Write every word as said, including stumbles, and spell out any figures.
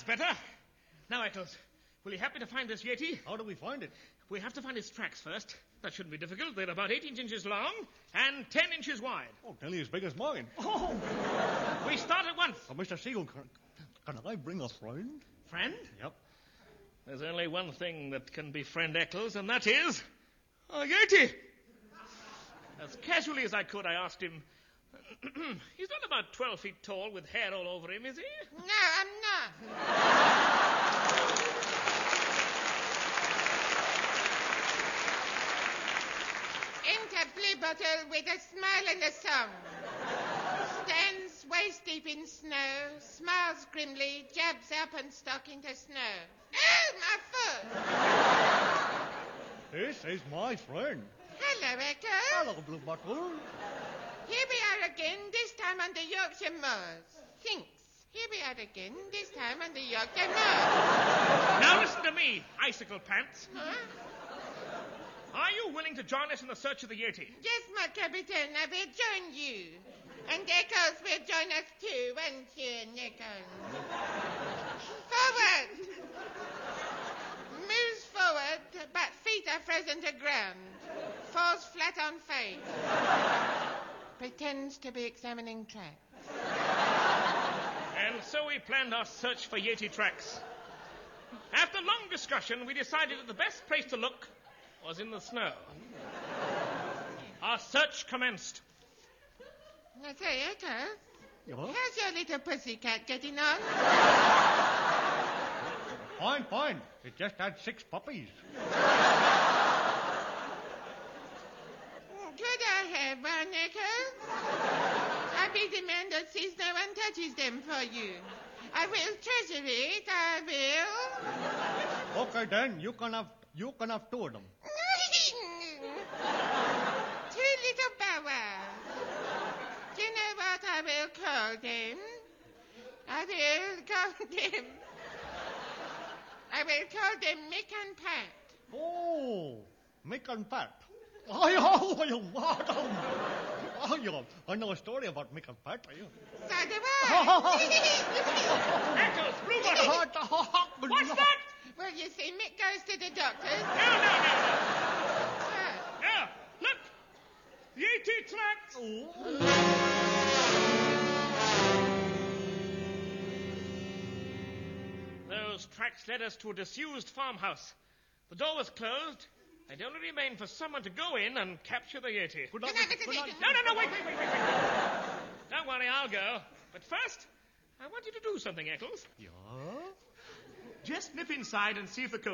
That's better. Now, Eccles, will you help me to find this Yeti? How do we find it? We have to find its tracks first. That shouldn't be difficult. They're about eighteen inches long and ten inches wide. Oh, nearly as big as mine. Oh! We start at once. Oh, Mister Siegel, can, can I bring a friend? Friend? Yep. There's only one thing that can befriend Eccles, and that is a Yeti. As casually as I could, I asked him, he's not about twelve feet tall with hair all over him, is he? No, I'm not. Enter Blue Bottle with a smile and a song. Stands waist deep in snow, smiles grimly, jabs alpenstock into snow. Oh, my foot! This is my friend. Hello, Echo. Hello, Blue Bottle. Here we are again, this time on the Yorkshire moors. Thinks. Here we are again, this time on the Yorkshire moors. Now listen to me, Icicle Pants. Huh? Are you willing to join us in the search of the Yeti? Yes, my Captain, I will join you. And Eccles will join us too, won't you, Nichols? Forward! Moves forward, but feet are frozen to ground. Falls flat on face. Pretends to be examining tracks. And so we planned our search for Yeti tracks. After long discussion, we decided that the best place to look was in the snow. Our search commenced. I say, Eccles, Yeah? how's your little pussycat getting on? Fine, fine. It just had six puppies. Could I have one, Eccles? I be the man that sees no one touches them for you. I will treasure it, I will. Okay, then. You can have, you can have two of them. Two little bows. Do you know what I will call them? I will call them... I will call them Mick and Pat. Oh, Mick and Pat. Oh, yeah, you madam. Oh, yeah. I know a story about Mick and Pat. Yeah. So do I. Eccles, Blue Bottle! What's that? Well, you see, Mick goes to the doctor's. No, no, no, no. Ah. Yeah, look! Yeti tracks! Those tracks led us to a disused farmhouse. The door was closed. It only remained for someone to go in and capture the Yeti. Good luck. Good luck. No, no, no, wait, wait, wait, wait, wait. Don't worry, I'll go. But first, I want you to do something, Eccles. Yeah? Just nip inside and see if the coast